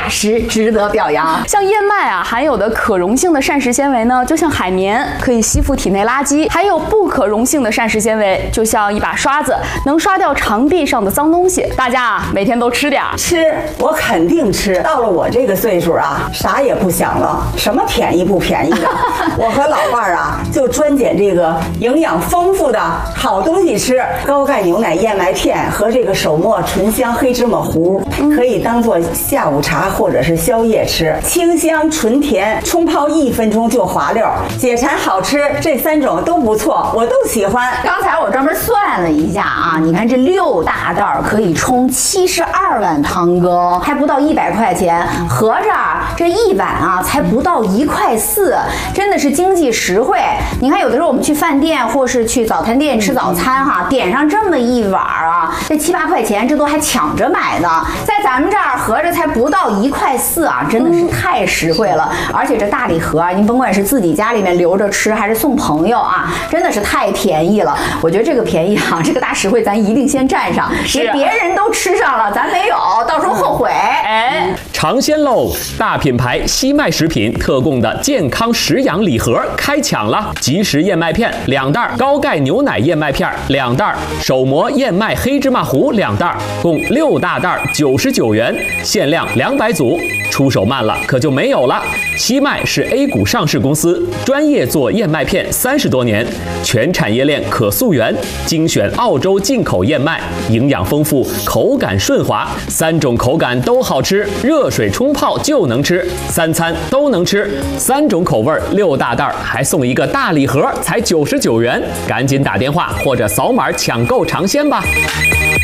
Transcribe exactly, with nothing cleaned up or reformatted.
师，值得表扬。 像燕麦啊，含有的可溶性的膳食纤维呢，就像海绵，可以吸附体内垃圾；还有不可溶性的膳食纤维，就像一把刷子，能刷掉肠壁上的脏东西。大家啊，每天都吃点儿。 吃，我肯定吃。到了我这个岁数啊，啥也不想了，什么便宜不便宜的，我和老伴儿啊，就专捡这个营养丰富的好东西吃。高钙牛奶燕麦片和这个手磨醇香黑芝麻糊，可以当做下午茶或者是宵夜吃，清香纯甜，冲泡一分钟就滑溜，解馋好吃，这三种都不错，我都喜欢。 刚才我专门算了一下啊，你看这六大袋可以冲七十二碗汤羹，还不到一百块钱，合着这一碗啊才不到一块四，真的是经济实惠。你看有的时候我们去饭店或是去早餐店吃早餐哈、啊，点上这么一碗啊，这七八块钱，这都还抢着买呢，在咱们这儿合着才不到一块四啊，真的是太实惠了。而且这大礼盒啊，您甭管是自己家里面留着吃，还是送朋友啊，真的是太便宜了。我觉得这个便宜啊，这个大实惠咱一定先占上，别别人都吃上了，咱没有，到时候后悔。 哎， 尝鲜喽！大品牌西麦食品特供的健康食养礼盒开抢了，即食燕麦片两袋，高钙牛奶燕麦片两袋，手磨燕麦黑芝麻糊两袋，共六大袋，九十九元，限量两百组。出手慢了可就没有了。西麦是 A 股上市公司，专业做燕麦片三十多年，全产业链可溯源，精选澳洲进口燕麦，营养丰富，口感顺滑，三种口感都好吃，热水冲泡就能吃，三餐都能吃，三种口味六大袋，还送一个大礼盒，才九十九元，赶紧打电话或者扫码抢购尝鲜吧。